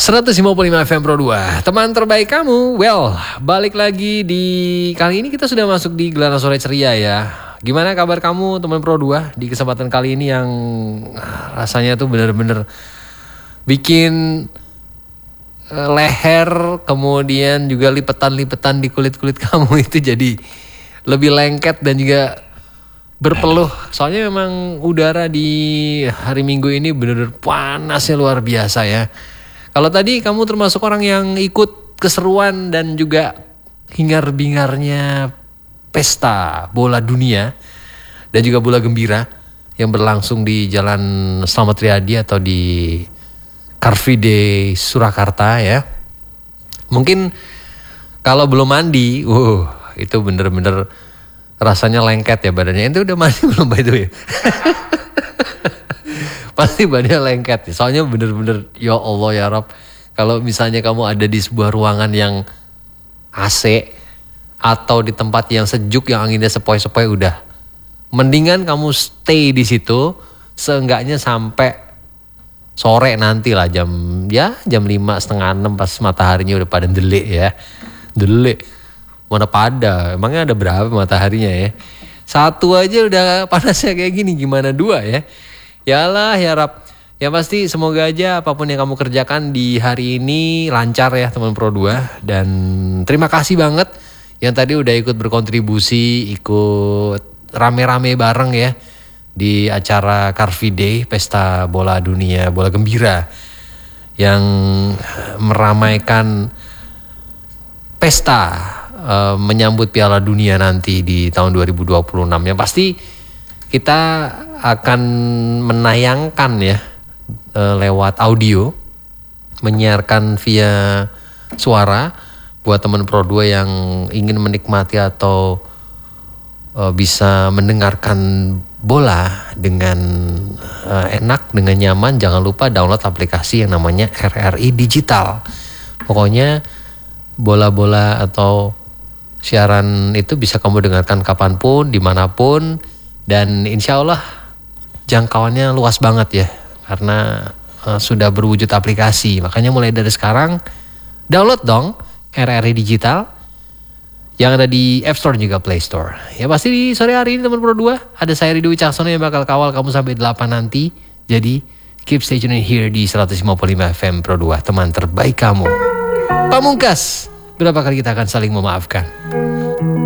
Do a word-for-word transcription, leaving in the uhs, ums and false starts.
seratus lima puluh lima F M Pro dua, teman terbaik kamu. Well, balik lagi di kali ini kita sudah masuk di Gelaran Sore Ceria ya. Gimana kabar kamu teman Pro dua di kesempatan kali ini yang rasanya tuh bener-bener bikin uh, leher, kemudian juga lipetan-lipetan di kulit-kulit kamu itu jadi lebih lengket dan juga berpeluh. Soalnya memang udara di hari Minggu ini bener-bener panasnya luar biasa ya. Kalau tadi kamu termasuk orang yang ikut keseruan dan juga hingar-bingarnya pesta bola dunia dan juga bola gembira yang berlangsung di Jalan Slamet Riyadi atau di Car Free Day Surakarta ya. Mungkin kalau belum mandi, uh, itu bener-bener rasanya lengket ya badannya. Itu udah mandi belum by the way? Pasti badannya lengket. Soalnya bener-bener ya Allah ya Rob. Kalau misalnya kamu ada di sebuah ruangan yang A C atau di tempat yang sejuk yang anginnya sepoi-sepoi, udah mendingan kamu stay di situ seenggaknya sampai sore nanti lah, jam ya jam lima setengah enam pas mataharinya udah pada delik ya. Delik. Mana pada? Emangnya ada berapa mataharinya ya? Satu aja udah panasnya kayak gini, gimana dua ya? Yalah ya Rab. Ya pasti semoga aja apapun yang kamu kerjakan di hari ini lancar ya teman Pro dua. Dan terima kasih banget yang tadi udah ikut berkontribusi, ikut rame-rame bareng ya di acara Car Free Day, pesta bola dunia, bola gembira yang meramaikan pesta uh, menyambut Piala Dunia nanti di tahun dua ribu dua puluh enam. Yang pasti kita akan menayangkan ya e, lewat audio, menyiarkan via suara buat teman Pro dua yang ingin menikmati atau e, bisa mendengarkan bola dengan e, enak, dengan nyaman. Jangan lupa download aplikasi yang namanya R R I Digital. Pokoknya bola-bola atau siaran itu bisa kamu dengarkan kapanpun, dimanapun. Dan insya Allah jangkauannya luas banget ya, karena uh, sudah berwujud aplikasi. Makanya mulai dari sekarang download dong R R I Digital yang ada di App Store juga Play Store. Ya pasti di sore hari ini teman Pro dua ada saya Ridho Wicaksono yang bakal kawal kamu sampai delapan nanti. Jadi keep stay tune here di seratus lima puluh lima F M Pro dua, teman terbaik kamu. Pamungkas, berapa kali kita akan saling memaafkan?